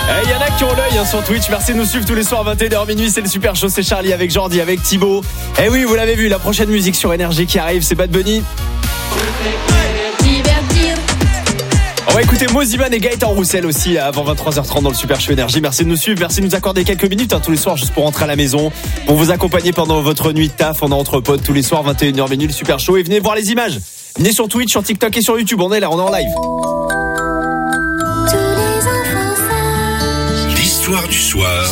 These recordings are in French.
Il y en a qui ont l'œil sur Twitch. Merci de nous suivre tous les soirs 21h minuit. C'est le Super Show, c'est Charlie avec Jordi, avec Thibaut. Et oui, vous l'avez vu, la prochaine musique sur Énergie qui arrive, c'est Bad Bunny. On va écouter Moziman et Gaëtan Roussel aussi avant 23h30 dans le Super Show Énergie. Merci de nous suivre, merci de nous accorder quelques minutes tous les soirs juste pour rentrer à la maison, pour vous accompagner pendant votre nuit de taf. On est entre potes tous les soirs 21h minuit le Super Show et venez voir les images. Venez sur Twitch, sur TikTok et sur YouTube. On est là, on est en live. L'histoire du soir.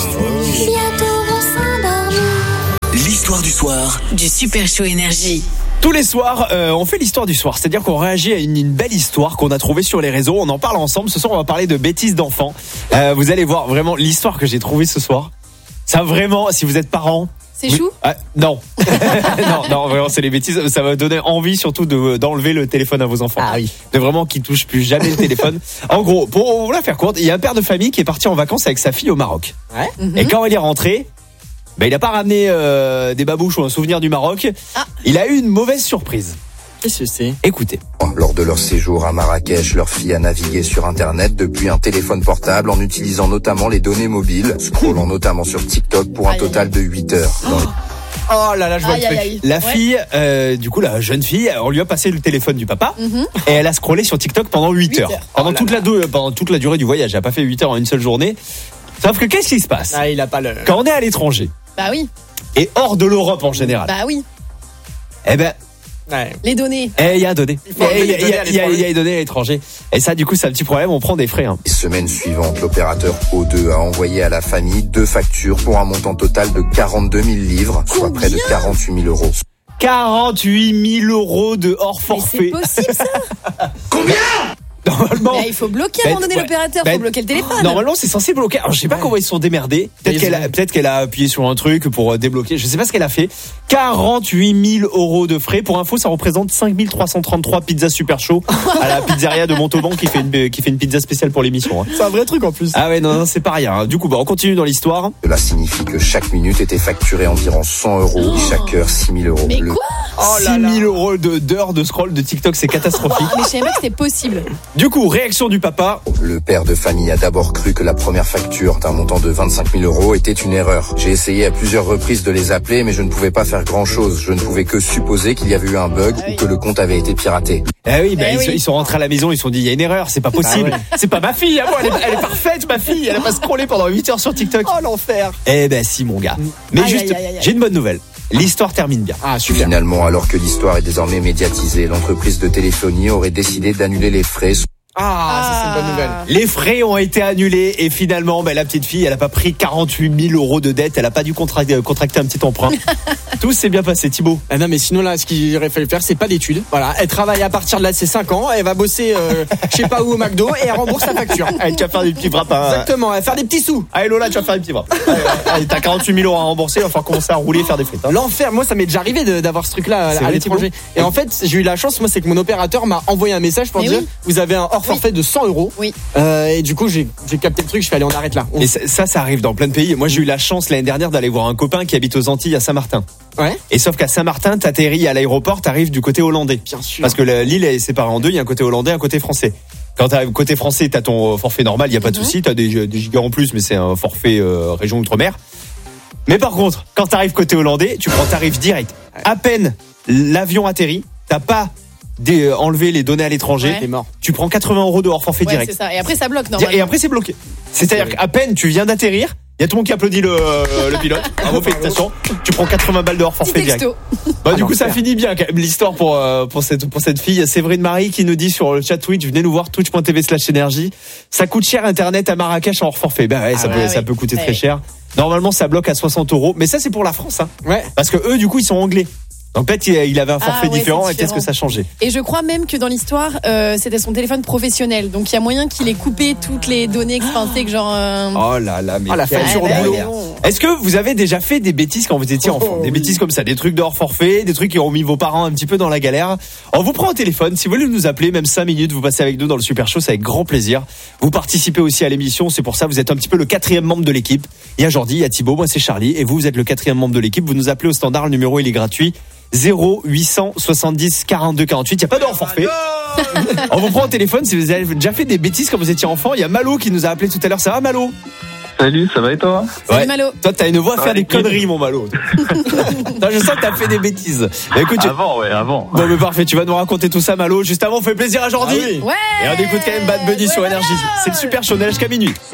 L'histoire du soir du Super Show Énergie. Tous les soirs, on fait l'histoire du soir, c'est-à-dire qu'on réagit à une belle histoire qu'on a trouvée sur les réseaux. On en parle ensemble. Ce soir, on va parler de bêtises d'enfants. Vous allez voir vraiment l'histoire que j'ai trouvée ce soir. Ça vraiment, si vous êtes parents. C'est chou ? Non. non, vraiment, c'est les bêtises. Ça va donner envie surtout d'enlever le téléphone à vos enfants. Ah oui. De vraiment qu'ils touchent plus jamais le téléphone. En gros, pour vous la faire courte, il y a un père de famille qui est parti en vacances avec sa fille au Maroc. Ouais. Et quand il est rentré, il n'a pas ramené des babouches ou un souvenir du Maroc. Il a eu une mauvaise surprise. Qu'est-ce que c'est ? Écoutez. Lors de leur séjour à Marrakech, leur fille a navigué sur Internet depuis un téléphone portable en utilisant notamment les données mobiles, scrollant notamment sur TikTok pour un total de 8 heures. Oh là là, je vois le truc. La fille, du coup, la jeune fille, on lui a passé le téléphone du papa et elle a scrollé sur TikTok pendant 8 heures. Pendant toute la durée du voyage. Elle n'a pas fait 8 heures en une seule journée. Sauf que qu'est-ce qui se passe ? Il a pas le... Quand on est à l'étranger. Bah oui. Et hors de l'Europe en général. Bah oui. Eh ben. Ouais. Les données. Il y a données. Il y a des données à l'étranger. Et ça, du coup, c'est un petit problème. On prend des frais. Les semaines suivantes, l'opérateur O2 a envoyé à la famille 2 factures pour un montant total de 42 000 livres, soit près de 48 000 euros. 48 000 euros de hors forfait. Mais c'est possible ça ? Combien ? Normalement, il faut bloquer à un moment donné l'opérateur, il faut bloquer le téléphone. Normalement, c'est censé bloquer. Alors, je sais pas comment ils se sont démerdés. Peut-être qu'elle a appuyé sur un truc pour débloquer. Je sais pas ce qu'elle a fait. 48 000 euros de frais. Pour info, ça représente 5 333 pizzas super chaud à la pizzeria de Montauban qui fait une pizza spéciale pour l'émission. C'est un vrai truc en plus. Ah ouais, non, c'est pas rien. Du coup, on continue dans l'histoire. Cela signifie que chaque minute était facturée environ 100 euros et chaque heure 6 000 euros. Mais quoi ? 6 000 euros d'heures de scroll de TikTok, c'est catastrophique. Mais je savais pas que c'était possible. Du coup, réaction du papa. Le père de famille a d'abord cru que la première facture d'un montant de 25 000 euros était une erreur. J'ai essayé à plusieurs reprises de les appeler, mais je ne pouvais pas faire grand-chose. Je ne pouvais que supposer qu'il y avait eu un bug ou que le compte avait été piraté. Ils sont rentrés à la maison, ils se sont dit, il y a une erreur, c'est pas possible. C'est pas ma fille, moi, elle est parfaite, ma fille. Elle a pas scrollé pendant 8 heures sur TikTok. Oh, l'enfer. Eh ben si, mon gars. Mais j'ai une bonne nouvelle. L'histoire termine bien. Ah, super. Finalement, alors que l'histoire est désormais médiatisée, l'entreprise de téléphonie aurait décidé d'annuler les frais. Ça c'est une bonne nouvelle. Les frais ont été annulés et finalement, la petite fille, elle a pas pris 48 000 euros de dette, elle a pas dû contracter un petit emprunt. Tout s'est bien passé, Thibaut. Non, mais sinon là, ce qu'il aurait fallu faire, c'est pas d'études. Voilà, elle travaille à partir de là de ses 5 ans, elle va bosser, je sais pas où au McDo et elle rembourse sa facture. Allez, tu vas faire des petits bras. Exactement, elle va faire des petits sous. Allez Lola, tu vas faire des petits bras. Allez, t'as 48 000 euros à rembourser, il va falloir commencer à rouler et faire des frites. L'enfer, moi ça m'est déjà arrivé d'avoir ce truc-là à l'étranger. Et en fait, j'ai eu la chance, moi c'est que mon opérateur m'a envoyé un message pour dire, vous avez un hors forfait de 100 euros. Oui. Et du coup, j'ai capté le truc, je fais allez, on arrête là. Et ça arrive dans plein de pays. Moi, j'ai eu la chance l'année dernière d'aller voir un copain qui habite aux Antilles à Saint-Martin. Ouais. Et sauf qu'à Saint-Martin, t'atterris à l'aéroport, t'arrives du côté hollandais. Bien sûr. Parce que l'île est séparée en deux, il y a un côté hollandais, un côté français. Quand t'arrives côté français, t'as ton forfait normal, il y a pas de souci, t'as des gigas en plus, mais c'est un forfait région outre-mer. Mais par contre, quand t'arrives côté hollandais, tu prends tarif direct. À peine l'avion atterrit, t'as pas enlever les données à l'étranger, t'es mort. Tu prends 80 euros de hors forfait direct. C'est ça. Et après ça bloque normalement. Et après c'est bloqué. C'est-à-dire qu'à peine tu viens d'atterrir, il y a tout le monde qui applaudit le pilote. Bravo, félicitations. Tu prends 80 balles de hors forfait direct. Du coup ça finit bien quand même l'histoire pour cette fille. Séverine Marie qui nous dit sur le chat Twitch, venez nous voir twitch.tv/énergie. Ça coûte cher internet à Marrakech en hors forfait. Ça peut coûter très cher. Normalement ça bloque à 60 euros, mais ça c'est pour la France. Ouais. Parce que eux du coup ils sont anglais. Donc peut-être il avait un forfait différent et peut-être que ça changeait. Et je crois même que dans l'histoire, c'était son téléphone professionnel. Donc il y a moyen qu'il ait coupé toutes les données expansées que genre... Oh là là, mais la facture au boulot. Est-ce que vous avez déjà fait des bêtises quand vous étiez enfant? Des bêtises comme ça, des trucs de hors forfait, des trucs qui ont mis vos parents un petit peu dans la galère. On vous prend au téléphone, si vous voulez nous appeler, même 5 minutes, vous passez avec nous dans le Super Show, c'est avec grand plaisir. Vous participez aussi à l'émission, c'est pour ça vous êtes un petit peu le 4e membre de l'équipe. Il y a Jordi, il y a Thibaut, moi c'est Charlie, et vous êtes le 4e membre de l'équipe. Vous nous appelez au standard, le numéro il est gratuit. 0870 42 48. Il n'y a pas de hors forfait. On vous prend au téléphone si vous avez déjà fait des bêtises quand vous étiez enfant. Il y a Malo qui nous a appelé tout à l'heure. Ça va, Malo? Salut, ça va et toi? Salut Malo. Toi, t'as une voix à faire des conneries, mon Malo. Non, je sens que t'as fait des bêtises. Mais écoute, avant. Bon, mais parfait, tu vas nous raconter tout ça, Malo. Juste avant, on fait plaisir à Jordi. Ouais. Et on écoute quand même Bad Bunny sur Énergie. C'est le Super Show, on est là jusqu'à minuit.